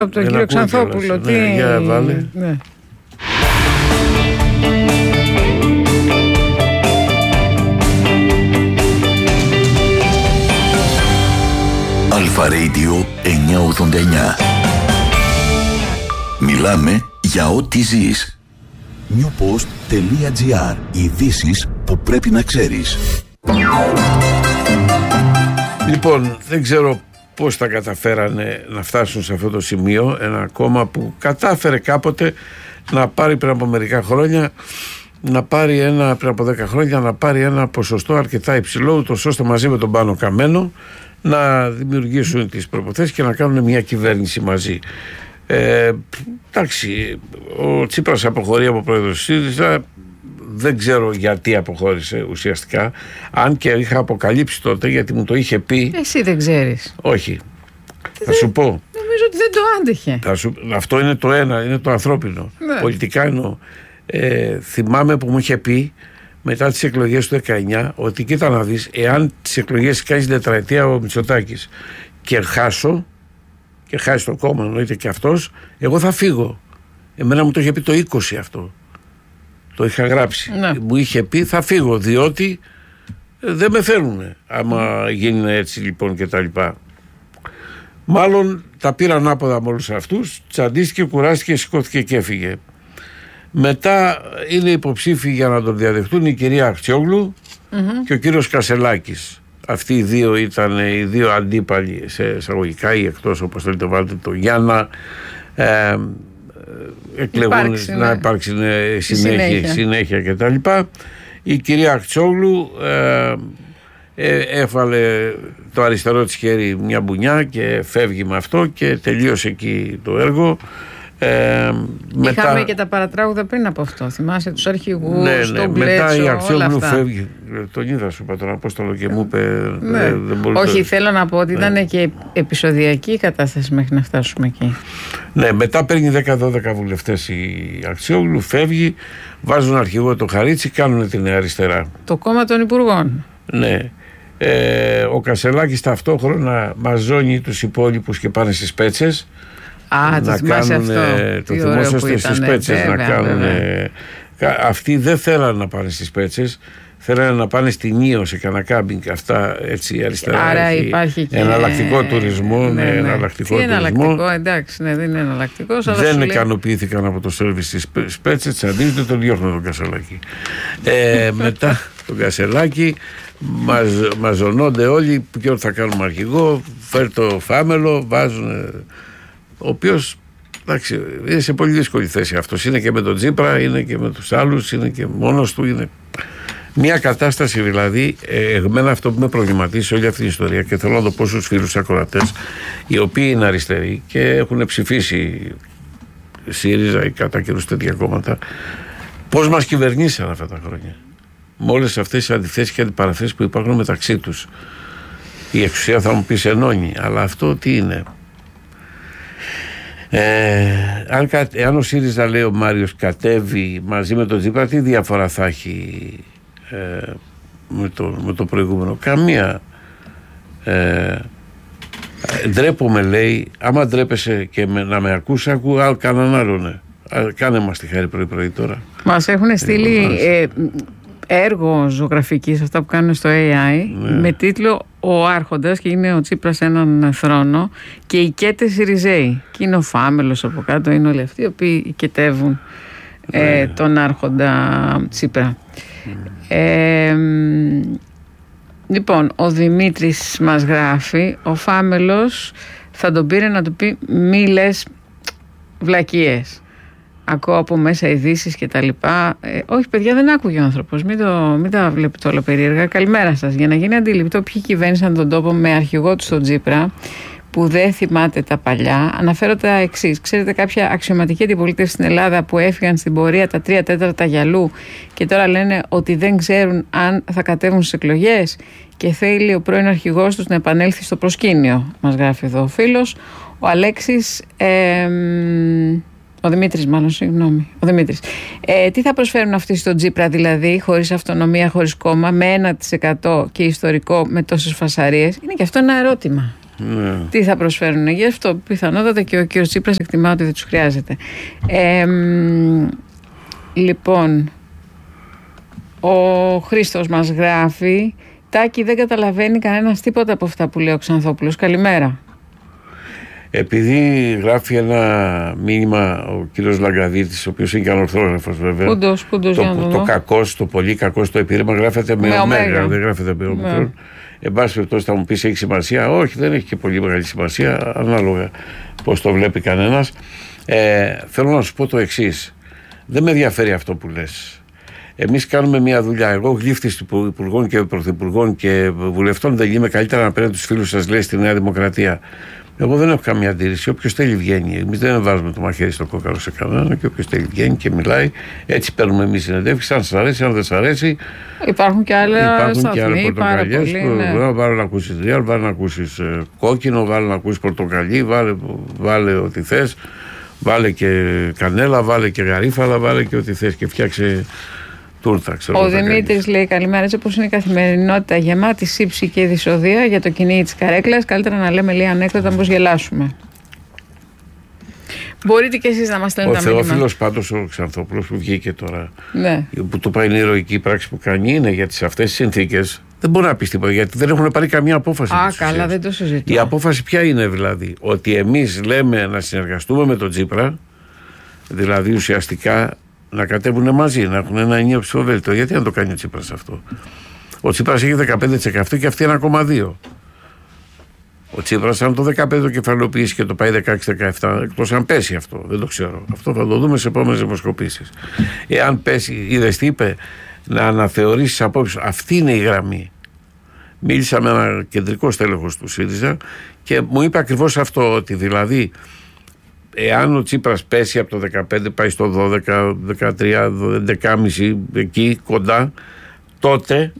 Από τον κύριο Ξανθόπουλο. Ναι, για βάλε. Ναι. Αλφα Radio 989. Μιλάμε για ό,τι ζεις. newpost.gr. Ειδήσεις που πρέπει να ξέρεις. Λοιπόν, δεν ξέρω πώς τα καταφέρανε να φτάσουν σε αυτό το σημείο. Ένα κόμμα που κατάφερε κάποτε να πάρει πριν από μερικά χρόνια, πριν από 10 χρόνια, να πάρει ένα ποσοστό αρκετά υψηλό, ούτως ώστε μαζί με τον Πάνο Καμένο να δημιουργήσουν τις προποθέσεις και να κάνουν μια κυβέρνηση μαζί. Εντάξει, ο Τσίπρας αποχωρεί από πρόεδρος ΣΥΡΙΖΑ. Δεν ξέρω γιατί αποχώρησε ουσιαστικά. Αν και είχα αποκαλύψει τότε, γιατί μου το είχε πει. Εσύ δεν ξέρεις. Όχι. Θα σου πω. Νομίζω ότι δεν το άντεχε. Αυτό είναι το ένα, είναι το ανθρώπινο. Ναι. Πολιτικά εννοώ. Θυμάμαι που μου είχε πει μετά τις εκλογές του 19 ότι κοίτα να δεις, εάν τις εκλογές κάνεις τετραετία ο Μητσοτάκης και χάσει το κόμμα, εννοείται και αυτός, εγώ θα φύγω. Εμένα μου το είχε πει το 20 αυτό. Το είχα γράψει. Ναι. Μου είχε πει θα φύγω διότι δεν με θέλουν άμα γίνει έτσι λοιπόν και τα λοιπά. Μάλλον τα πήραν ανάποδα με όλους αυτούς, τσαντίστηκε, κουράστηκε, σηκώθηκε και έφυγε. Μετά είναι υποψήφοι για να τον διαδεχτούν η κυρία Αχτσιόγλου και ο κύριος Κασελάκης. Αυτοί οι δύο ήταν οι δύο αντίπαλοι σε εισαγωγικά ή εκτός, όπως θέλετε βάλτε το, για να εκλεγούν, να υπάρξει συνέχεια κτλ. Η κυρία Αχτσιόγλου έφαλε το αριστερό της χέρι μια μπουνιά και φεύγει με αυτό και τελείωσε εκεί το έργο. Είχαμε και τα παρατράγουδα πριν από αυτό. Θυμάσαι τους αρχηγούς, τον Μπλέτσο, μετά η Αχτσιόγλου φεύγει. Τον είδα σου είπα τον Απόστολο και μου είπε όχι, θέλω να πω ότι ήταν και επεισοδιακή η κατάσταση μέχρι να φτάσουμε εκεί. Ναι, μετά παίρνει 10-12 βουλευτές η Αχτσιόγλου, φεύγει, βάζουν αρχηγό το Χαρίτσι, κάνουν την Νέα Αριστερά. Το κόμμα των Υπουργών. Ναι. Ο Κασελάκης ταυτόχρονα μαζώνει τους υπόλοιπους και πάνε στις Πέτσες. Να κάνουν το θυμόσαστε στις Πέτσες να κάνουν. Αυτοί δεν θέλανε να πάνε στις Πέτσες, θέλανε να πάνε στην Ήο σε κανένα κάμπινγκ. Αυτά έτσι αριστερά. Άρα υπάρχει και εναλλακτικό τουρισμό. Εναλλακτικό, εντάξει, δεν είναι εναλλακτικό. Δεν ικανοποιήθηκαν από το σέρβις στις Πέτσες, τσαντίζονται, τον διώχνουν τον Κασελάκη. Μετά τον Κασελάκη μαζονώνται όλοι. Ποιον θα κάνουμε αρχηγό, φέρει το Φάμελο, βάζουν. Ο οποίος, εντάξει, είναι σε πολύ δύσκολη θέση αυτός. Είναι και με τον Τσίπρα, είναι και με τους άλλους, είναι και μόνος του. Είναι μια κατάσταση δηλαδή. Εμένα αυτό που με προβληματίζει σε όλη αυτή την ιστορία, και θέλω να το πω στους φίλους ακροατές, οι οποίοι είναι αριστεροί και έχουν ψηφίσει ΣΥΡΙΖΑ ή κατά καιρούς τέτοια κόμματα, πώς μας κυβερνήσαν αυτά τα χρόνια. Με όλες αυτές τις αντιθέσεις και αντιπαραθέσεις που υπάρχουν μεταξύ τους. Η εξουσία θα μου πεις ενώνει, αλλά αυτό τι είναι. Αν ο ΣΥΡΙΖΑ, λέει ο Μάριος, κατέβει μαζί με τον Τσίπρα, τι διαφορά θα έχει με το προηγούμενο? Καμία. Ντρέπομαι, λέει. Άμα ντρέπεσαι και να με ακούσει, ακούω κανέναν άλλον. Κάνε μας τη χάρη πρωί τώρα. Μας έχουν στείλει έργο ζωγραφικής, αυτά που κάνουν στο AI, με τίτλο «Ο Άρχοντας», και είναι ο Τσίπρας σε έναν θρόνο και οι οικέτες Ριζέοι. Και είναι ο Φάμελος από κάτω, είναι όλοι αυτοί οι οποίοι οικετεύουν τον Άρχοντα Τσίπρα. Λοιπόν, ο Δημήτρης μας γράφει, ο Φάμελος θα τον πήρε να του πει μη λες βλακίες. Ακούω από μέσα ειδήσεις και τα λοιπά. Όχι, παιδιά, δεν άκουγε ο άνθρωπος. Μην τα βλέπετε όλα περίεργα. Καλημέρα σας. Για να γίνει αντιληπτό ποιοι κυβέρνησαν τον τόπο με αρχηγό του τον Τσίπρα, που δεν θυμάται τα παλιά, αναφέρω τα εξής. Ξέρετε, κάποια αξιωματική αντιπολίτευση στην Ελλάδα που έφυγαν στην πορεία τα 3/4 γυαλού και τώρα λένε ότι δεν ξέρουν αν θα κατέβουν στις εκλογές και θέλει ο πρώην αρχηγός τους να επανέλθει στο προσκήνιο. Μας γράφει εδώ ο φίλος. Ο Αλέξης. Ο Δημήτρης, μάλλον, συγγνώμη. Ο Δημήτρης. Τι θα προσφέρουν αυτοί στον Τσίπρα, δηλαδή, χωρίς αυτονομία, χωρίς κόμμα, με 1% και ιστορικό, με τόσες φασαρίες? Είναι και αυτό ένα ερώτημα. Τι θα προσφέρουν. Γι' αυτό πιθανότατα και ο κ. Τσίπρας εκτιμά ότι δεν τους χρειάζεται. Λοιπόν, ο Χρήστος μας γράφει: Τάκη, δεν καταλαβαίνει κανένας τίποτα από αυτά που λέει ο Ξανθόπουλος. Καλημέρα. Επειδή γράφει ένα μήνυμα ο κύριος Λαγκαδίτης, ο οποίος είναι και ανορθόγραφος βέβαια. Πούντος, το κακός, το πολύ κακός, το επίρρημα γράφεται με ωμέγα, δεν γράφεται με ομικρόν. Εν πάση περιπτώσει θα μου πεις έχει σημασία. Όχι, δεν έχει και πολύ μεγάλη σημασία, ανάλογα πώς το βλέπει κανένας. Θέλω να σου πω το εξής. Δεν με ενδιαφέρει αυτό που λες. Εμείς κάνουμε μια δουλειά. Εγώ γλύφτης υπουργών και πρωθυπουργών και βουλευτών δεν είμαι καλύτερα να παίρνω τους φίλους σας, λέει, στη Νέα Δημοκρατία. Εγώ δεν έχω καμία αντίρρηση. Όποιος θέλει βγαίνει. Εμείς δεν βάζουμε το μαχαίρι στο κόκαλο σε κανέναν και όποιος θέλει βγαίνει και μιλάει. Έτσι παίρνουμε εμείς συνεντεύξεις. Αν σας αρέσει, αν δεν σας αρέσει. Υπάρχουν και άλλα σταθμοί, πάρα πολλοί. Βάλε να ακούσεις Real, βάλε να ακούσεις κόκκινο, βάλε να ακούσεις πορτοκαλί, βάλε ό,τι θες. Βάλε και κανέλα, βάλε και γαρίφαλα, βάλε και ό,τι θες και φτιάξε τούρτα. Ο Δημήτρης λέει: Καλημέρα. Έτσι όπως είναι η καθημερινότητα γεμάτη σύψη και δυσοδεία για το κυνήγι της καρέκλας, καλύτερα να λέμε λίγα ανέκδοτα πως γελάσουμε. Μπορείτε και εσείς να μας στέλνετε τα μήνυμα. Ο Θεόφιλος πάντως ο Ξανθόπουλος που βγήκε τώρα, που του πάει η ηρωική πράξη που κάνει, είναι γιατί σε αυτές τις συνθήκες δεν μπορεί να πει τίποτα, γιατί δεν έχουν πάρει καμία απόφαση. Καλά, δεν το συζητώ. Η απόφαση ποια είναι δηλαδή? Ότι εμείς λέμε να συνεργαστούμε με τον Τσίπρα, δηλαδή ουσιαστικά να κατέβουν μαζί, να έχουν ένα ενιαίο ψηφοδέλτιο. Γιατί να το κάνει ο Τσίπρας αυτό? Ο Τσίπρας έχει 15% και αυτή 1,2%. Ο Τσίπρας, αν το 15% το κεφαλοποιήσει και το πάει 16-17%, εκτός αν πέσει αυτό, δεν το ξέρω. Αυτό θα το δούμε σε επόμενες δημοσκοπήσεις. Εάν πέσει, είδες τι είπε, να αναθεωρήσεις απόψεις. Αυτή είναι η γραμμή. Μίλησα με ένα κεντρικό στέλεχος του ΣΥΡΙΖΑ και μου είπε ακριβώς αυτό, ότι δηλαδή εάν ο Τσίπρας πέσει από το 15 πάει στο 12, 13, 11,5 εκεί κοντά, τότε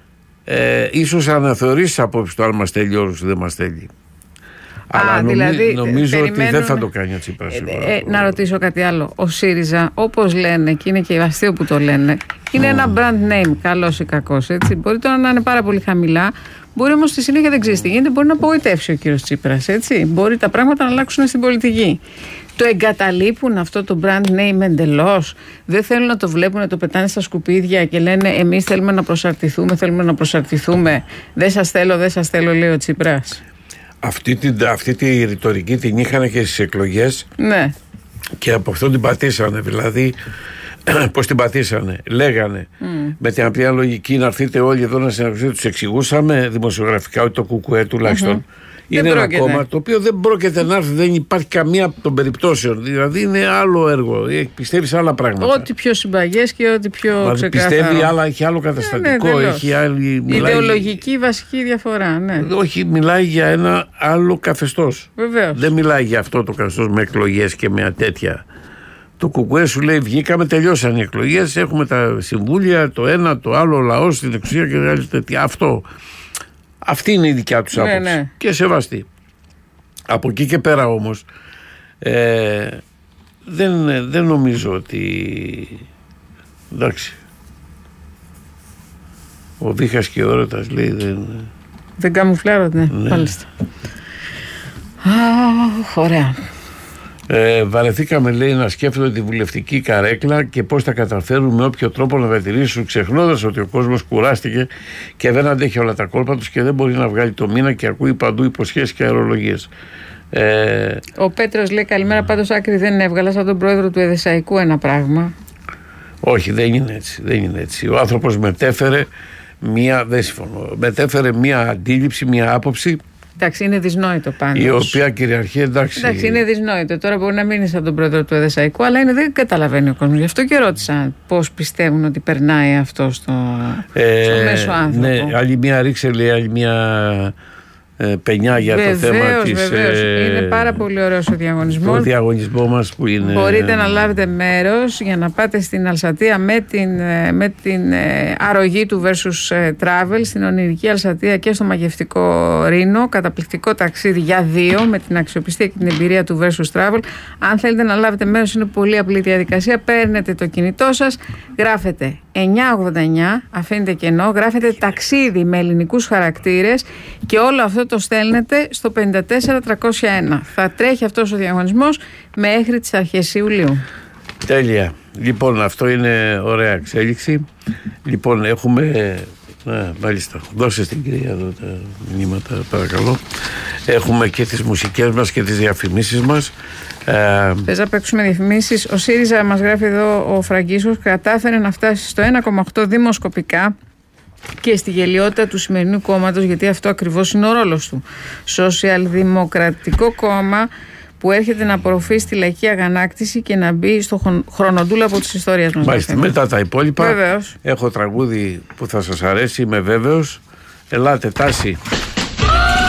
ίσως αναθεωρήσεις απόψεις το αν μας θέλει όλους ή δεν μας θέλει. Αλλά δηλαδή, νομίζω ότι δεν θα το κάνει ο Τσίπρας. Να ρωτήσω κάτι άλλο. Ο ΣΥΡΙΖΑ, όπως λένε, και είναι και αστείο που το λένε, είναι ένα brand name, καλός ή κακός. Έτσι. Μπορεί τώρα να είναι πάρα πολύ χαμηλά. Μπορεί όμως στη συνέχεια δεν ξέρει τι γίνεται. Μπορεί να απογοητεύσει ο κύριος Τσίπρας. Έτσι. Μπορεί τα πράγματα να αλλάξουν στην πολιτική. Το εγκαταλείπουν αυτό το brand name εντελώς. Δεν θέλουν να το βλέπουν, να το πετάνε στα σκουπίδια και λένε εμείς θέλουμε να προσαρτηθούμε. Δεν σας θέλω, λέει ο Τσίπρας. Αυτή τη ρητορική την είχαν και στις εκλογές. Ναι. Και από αυτό την πατήσανε. Δηλαδή, πώς την πατήσανε? Λέγανε με την απλή λογική να έρθετε όλοι εδώ να συνεργαστείτε. Τους εξηγούσαμε δημοσιογραφικά ότι το ΚΚΕ τουλάχιστον είναι ένα κόμμα το οποίο δεν πρόκειται να έρθει, δεν υπάρχει καμία από των περιπτώσεων. Δηλαδή είναι άλλο έργο. Πιστεύει σε άλλα πράγματα. Ό,τι πιο συμπαγές και ό,τι πιο ξεκάθαρο. Πιστεύει άλλα, έχει άλλο καταστατικό. Έχει άλλη, ιδεολογική βασική διαφορά. Ναι. Όχι, μιλάει για ένα άλλο καθεστώς. Βεβαίως. Δεν μιλάει για αυτό το καθεστώς με εκλογές και με τέτοια. Το ΚΚΕ σου λέει βγήκαμε, τελειώσαν οι εκλογές, έχουμε τα συμβούλια, το ένα, το άλλο, ο λαός στην εξουσία και τέτοια. Αυτό. Αυτή είναι η δικιά τους άποψη. Ναι. Και σεβαστή. Από εκεί και πέρα όμως δεν νομίζω ότι εντάξει. Ο Δίχας και ο Έρωτας λέει δεν καμουφλάρονται. Ναι. Μάλιστα. Ωραία. Βαρεθήκαμε, λέει, να σκέφτονται τη βουλευτική καρέκλα και πώς θα καταφέρουν με όποιο τρόπο να διατηρήσουν, ξεχνώντας ότι ο κόσμος κουράστηκε και δεν αντέχει όλα τα κόλπα τους και δεν μπορεί να βγάλει το μήνα και ακούει παντού υποσχέσεις και αερολογίες. Ο Πέτρος λέει καλημέρα, πάντως άκρη δεν έβγαλα σαν τον πρόεδρο του Εδεσσαϊκού ένα πράγμα. Όχι, δεν είναι έτσι. Ο άνθρωπος μετέφερε μία αντίληψη, μία άποψη. Εντάξει, είναι δυσνόητο πάντως. Η οποία κυριαρχεί, εντάξει, είναι δυσνόητο. Τώρα μπορεί να μείνει σαν τον πρόεδρο του Εδεσσαϊκού, αλλά δεν καταλαβαίνει ο κόσμος. Γι' αυτό και ρώτησα πώς πιστεύουν ότι περνάει αυτό στο μέσο άνθρωπο. Ναι, άλλη μία ρίξε, λέει, άλλη μία πενιά για το θέμα της. Βεβαίως. Είναι πάρα πολύ ωραίος ο διαγωνισμός. Ο διαγωνισμό μας που είναι. Μπορείτε να λάβετε μέρος για να πάτε στην Αλσατία με την αρρωγή του Versus Travel, στην ονειρική Αλσατία και στο μαγευτικό Ρήνο. Καταπληκτικό ταξίδι για δύο με την αξιοπιστία και την εμπειρία του Versus Travel. Αν θέλετε να λάβετε μέρος, είναι πολύ απλή διαδικασία. Παίρνετε το κινητό σας, γράφετε 9 989, αφήνετε κενό, γράφετε ταξίδι με ελληνικούς χαρακτήρες και όλο αυτό το στέλνετε στο 54301. Θα τρέχει αυτός ο διαγωνισμός μέχρι τις αρχές Ιουλίου. Τέλεια. Λοιπόν, αυτό είναι ωραία εξέλιξη. Λοιπόν, έχουμε... μάλιστα, δώσε στην κυρία εδώ τα μηνύματα, παρακαλώ. Έχουμε και τις μουσικές μας και τις διαφημίσεις μας. Θες να παίξουμε διαφημίσεις? Ο ΣΥΡΙΖΑ, μας γράφει εδώ ο Φραγκίσος, κατάφερε να φτάσει στο 1,8 δημοσκοπικά και στη γελιότητα του σημερινού κόμματος, γιατί αυτό ακριβώς είναι ο ρόλος του. Σοσιαλδημοκρατικό κόμμα που έρχεται να απορροφήσει τη λαϊκή αγανάκτηση και να μπει στο χρονοτούλαπο της ιστορίας μας. Μάλιστα, μετά τα υπόλοιπα. Βεβαίως. Έχω τραγούδι που θα σας αρέσει, είμαι βέβαιος. Ελάτε, Τάση.